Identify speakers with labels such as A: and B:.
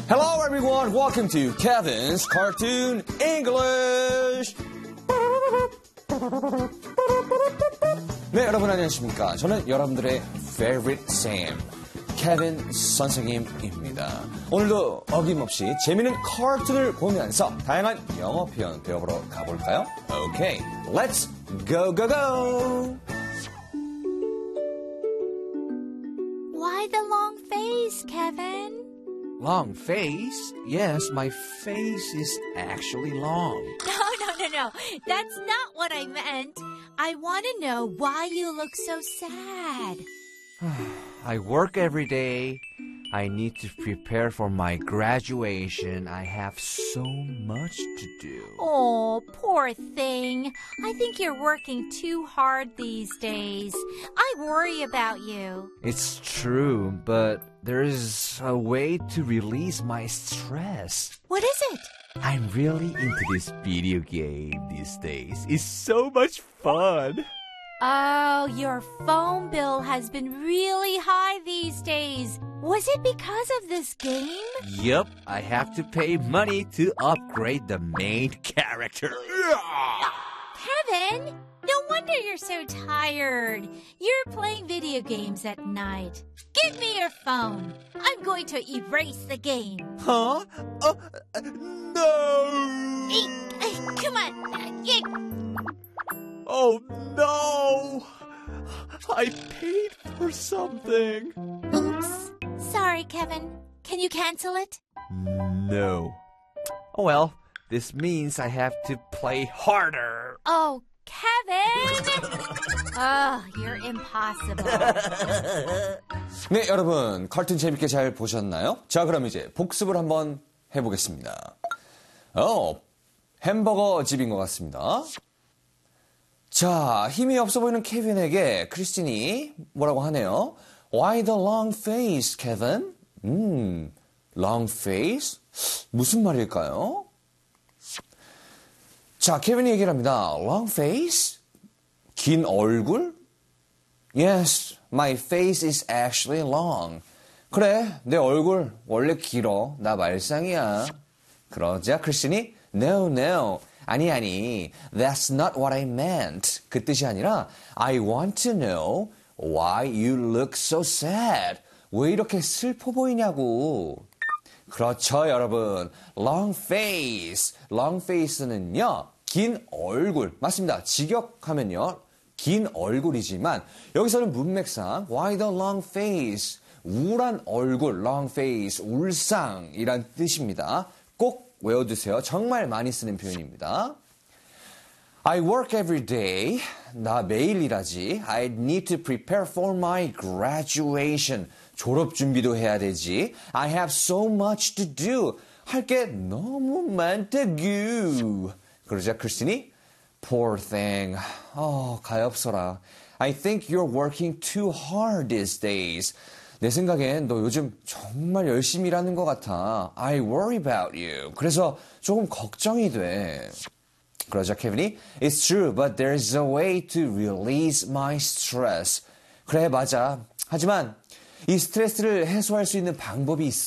A: Hello everyone, welcome to Kevin's Cartoon English. 네, 여러분 안녕하십니까? 저는 여러분들의 favorite Sam, 케빈 선생님입니다. 오늘도 어김없이 재미있는 카툰을 보면서 다양한 영어 표현 배워보러 가볼까요? Okay, let's go, go, go!
B: Why the long face, Kevin?
C: Long face? Yes, my face is actually long.
B: No. That's not what I meant. I want to know why you look so sad.
C: I work every day. I need to prepare for my graduation. I have so much to do.
B: Oh, poor thing. I think you're working too hard these days. I worry about you.
C: It's true, but there is a way to release my stress.
B: What is it?
C: I'm really into this video game these days. It's so much fun.
B: Oh, your phone bill has been really high these days. Was it because of this game?
C: Yep, I have to pay money to upgrade the main character.
B: Kevin, no wonder you're so tired. You're playing video games at night. Give me your phone. I'm going to erase the game.
C: Huh? No!
B: Come on.
C: Oh no! I paid for something.
B: Oops. Sorry, Kevin. Can you cancel it?
C: No. Oh well, this means I have to play harder.
B: Oh, Kevin! Oh, you're impossible.
A: 네, 여러분 카툰 재밌게 잘 보셨나요? 자, 그럼 이제 복습을 한번 해보겠습니다. 햄버거 집인 것 같습니다. 자, 힘이 없어 보이는 케빈에게 크리스틴이 뭐라고 하네요. Why the long face, Kevin? long face? 무슨 말일까요? 자, 케빈이 얘기를 합니다. Long face? 긴 얼굴? Yes, my face is actually long. 그래, 내 얼굴 원래 길어. 나 말상이야. 그러자 크리스틴이 No. 아니, that's not what I meant. 그 뜻이 아니라 I want to know why you look so sad. 왜 이렇게 슬퍼 보이냐고. 그렇죠, 여러분. long face는요, 긴 얼굴. 맞습니다. 직역하면요, 긴 얼굴이지만 여기서는 문맥상 why the long face, 우울한 얼굴, long face, 울상이란 뜻입니다. 꼭 외워두세요. 정말 많이 쓰는 표현입니다. I work every day. 나 매일 일하지. I need to prepare for my graduation. 졸업 준비도 해야 되지. I have so much to do. 할 게 너무 많다구. 그러자 크리스틴이 Poor thing. 가엾어라. I think you're working too hard these days. 내 생각엔 너 요즘 정말 열심히 일하는 것 같아. I worry about you. 그래서 조금 걱정이 돼. 그러자 케빈이 It's true, but there's a way to release my stress. 그래, 맞아. 하지만 이 스트레스를 해소할 수 있는 방법이 있어.